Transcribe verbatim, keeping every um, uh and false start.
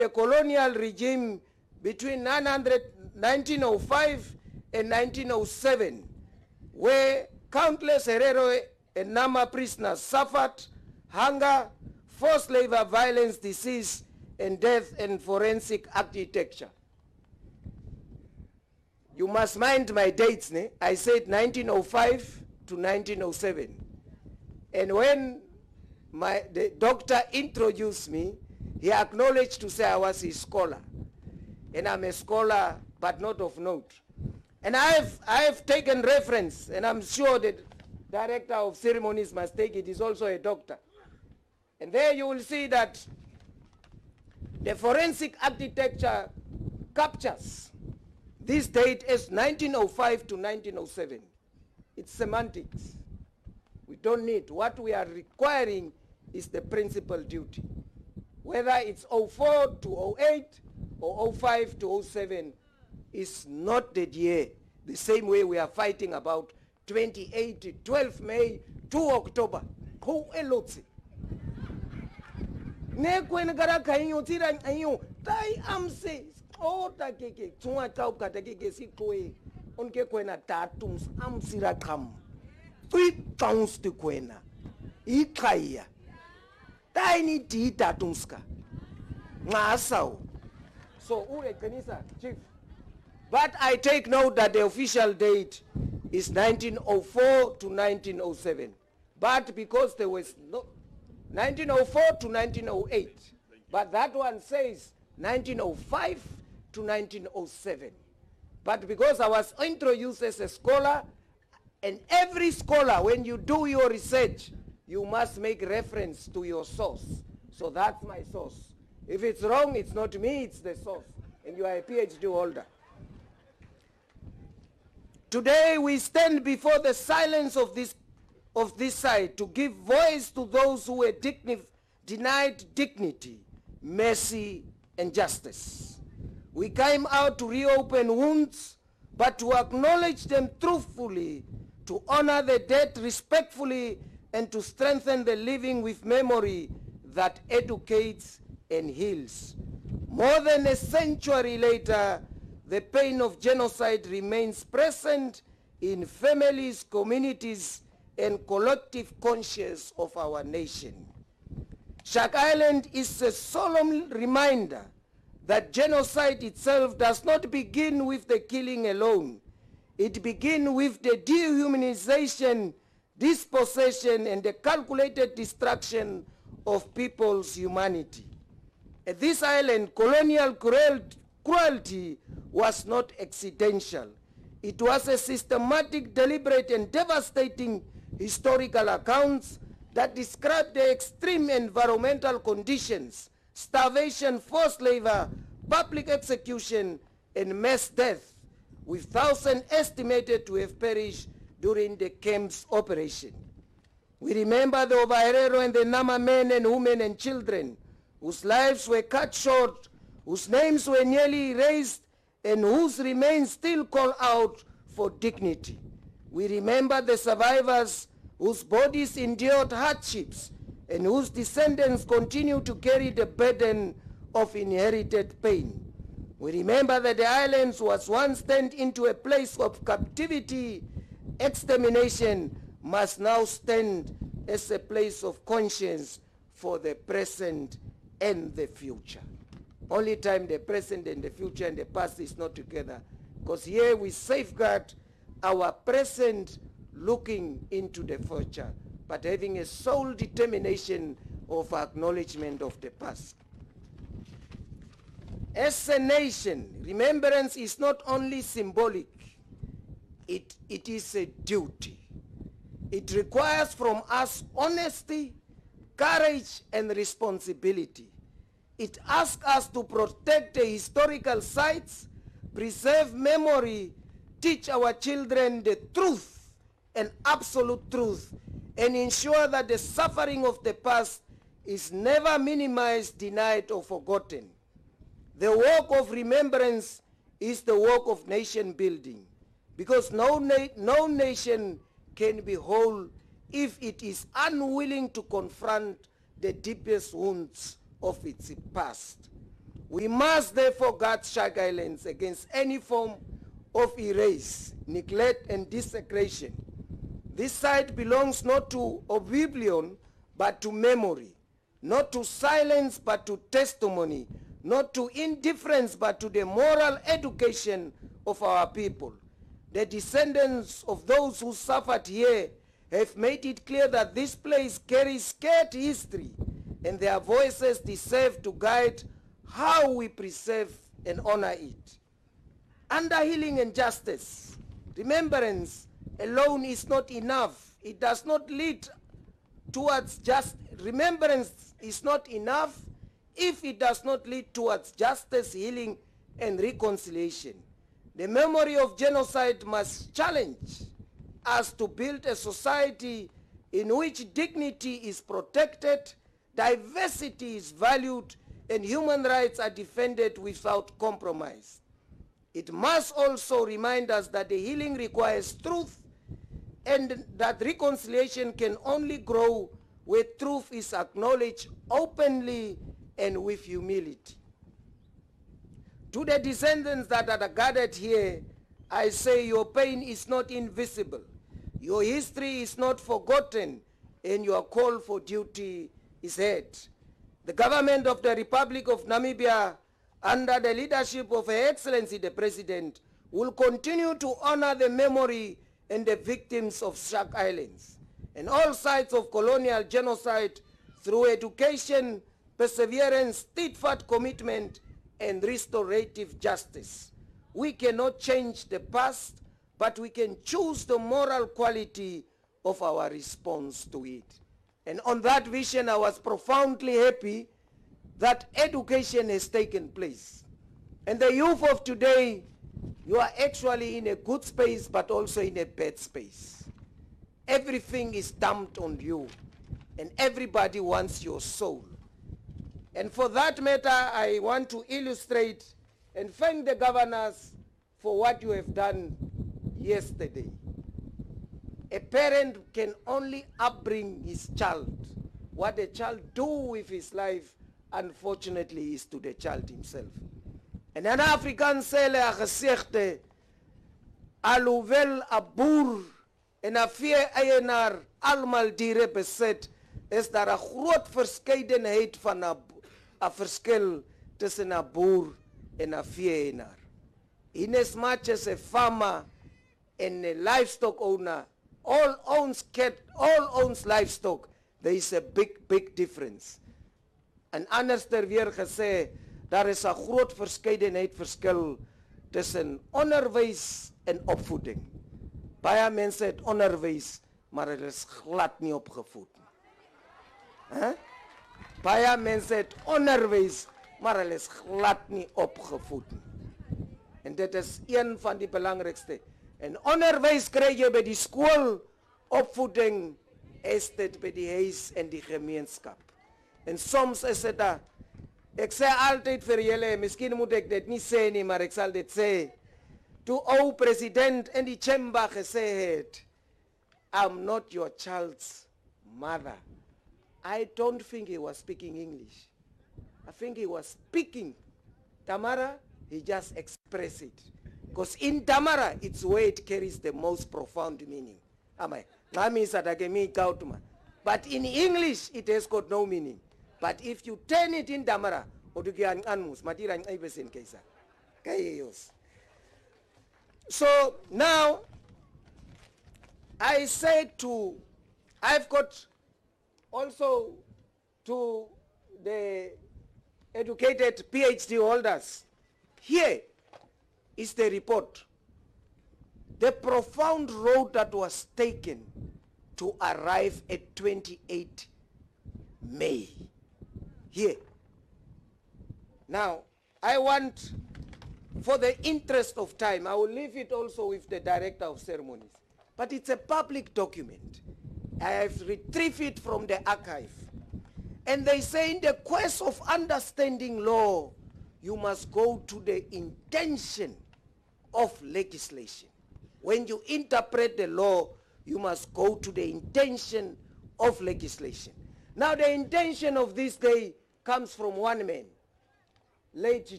the colonial regime between nineteen oh five and nineteen oh seven, where countless Herero and Nama prisoners suffered hunger, forced labor, violence, disease, and death, and forensic architecture. You must mind my dates, ne? I said nineteen oh five to nineteen oh seven. And when my, the doctor introduced me, he acknowledged to say I was his scholar. And I'm a scholar, but not of note. And I've, I've taken reference, and I'm sure the director of ceremonies must take it, he's also a doctor. And there you will see that the forensic architecture captures this date as nineteen oh five to nineteen oh seven. It's semantics. We don't need. What we are requiring is the principal duty. Whether it's oh four to oh eight or oh five to oh seven is not the year. The same way we are fighting about twenty-eight, twelve May, two October. Who elotsi? Ne kwen gara kainyo tira ayo tai amse o ta keke tunga tau kata keke si koe onke kwena tatums amsira kam tui tons to kwena ikaya tai ni ti tatumska ngasau. So ure kanisa chief, but I take note that the official date is nineteen oh four to nineteen oh seven, but because there was no nineteen oh four to nineteen oh eight, but that one says nineteen oh five to nineteen oh seven. But because I was introduced as a scholar, and every scholar, when you do your research, you must make reference to your source. So that's my source. If it's wrong, it's not me, it's the source. And you are a PhD holder. Today we stand before the silence of this of this side to give voice to those who were digni- denied dignity, mercy, and justice. We came out to reopen wounds, but to acknowledge them truthfully, to honor the dead respectfully, and to strengthen the living with memory that educates and heals. More than a century later, the pain of genocide remains present in families, communities, and collective conscience of our nation. Shark Island is a solemn reminder that genocide itself does not begin with the killing alone. It begins with the dehumanization, dispossession, and the calculated destruction of people's humanity. At this island, colonial cruelty was not accidental. It was a systematic, deliberate, and devastating historical accounts that describe the extreme environmental conditions, starvation, forced labor, public execution, and mass death, with thousands estimated to have perished during the camp's operation. We remember the Ovaherero and the Nama men and women and children whose lives were cut short, whose names were nearly erased, and whose remains still call out for dignity. We remember the survivors whose bodies endured hardships and whose descendants continue to carry the burden of inherited pain. We remember that the islands was once turned into a place of captivity. Extermination must now stand as a place of conscience for the present and the future. Only time the present and the future and the past is not together, because here we safeguard our present looking into the future, but having a sole determination of acknowledgement of the past. As a nation, remembrance is not only symbolic, it, it is a duty. It requires from us honesty, courage, and responsibility. It asks us to protect the historical sites, preserve memory, teach our children the truth and absolute truth, and ensure that the suffering of the past is never minimized, denied, or forgotten. The work of remembrance is the work of nation building, because no, na no nation can be whole if it is unwilling to confront the deepest wounds of its past. We must therefore guard Shark Islands against any form of erase, neglect, and desecration. This site belongs not to oblivion, but to memory, not to silence, but to testimony, not to indifference, but to the moral education of our people. The descendants of those who suffered here have made it clear that this place carries scarred history, and their voices deserve to guide how we preserve and honor it. Under healing and justice, remembrance alone is not enough. It does not lead towards just remembrance is not enough if it does not lead towards justice, healing, and reconciliation. The memory of genocide must challenge us to build a society in which dignity is protected, diversity is valued, and human rights are defended without compromise. It must also remind us that the healing requires truth, and that reconciliation can only grow where truth is acknowledged openly and with humility. To the descendants that are gathered here, I say your pain is not invisible, your history is not forgotten, and your call for duty is heard. The government of the Republic of Namibia, under the leadership of Her Excellency the President, will continue to honor the memory and the victims of Shark Islands and all sites of colonial genocide through education, perseverance, steadfast commitment, and restorative justice. We cannot change the past, but we can choose the moral quality of our response to it. And on that vision, I was profoundly happy that education has taken place. And the youth of today, you are actually in a good space, but also in a bad space. Everything is dumped on you, and everybody wants your soul. And for that matter, I want to illustrate and thank the governors for what you have done yesterday. A parent can only upbring his child. What the child do with his life, unfortunately, is to the child himself. En in Afrikaans sê hulle 'n gesegde, alhoewel 'n boer en 'n vee-eienaar almal diere besit, is daar 'n groot verskeidenheid van 'n 'n verskil tussen 'n boer en 'n vee-eienaar. Inasmuch as a farmer and a livestock owner all owns cat, all owns livestock, there is a big, big difference. En anders ter weer gesê, daar is 'n groot verskeidenheid verskil tussen onderwys en opvoeding. Baie mense het onderwys, maar hulle is glad nie opgevoed nie. Huh? Baie mense het onderwys, maar hulle is glad nie opgevoed nie. En dit is een van die belangrikste. En onderwys kry jy by die skool, opvoeding is dit by die huis en die gemeenskap. En soms is dit daar. Ek sê altyd vir julle, miskien moet ek dit nie sê nie, maar ek sal dit sê. Toe ou president in die chamber gesê het, I'm not your child's mother. I don't think he was speaking English. I think he was speaking Tamara, he just expressed it. Because in Tamara, it's where it carries the most profound meaning. But in English, it has got no meaning. But if you turn it in Tamara, so now, I say to, I've got also to the educated PhD holders, here is the report. The profound road that was taken to arrive at twenty-eight May. Here. Now, I want, for the interest of time, I will leave it also with the director of ceremonies. But it's a public document. I have retrieved it from the archive. And they say in the quest of understanding law, you must go to the intention of legislation. When you interpret the law, you must go to the intention of legislation. Now the intention of this day comes from one man, late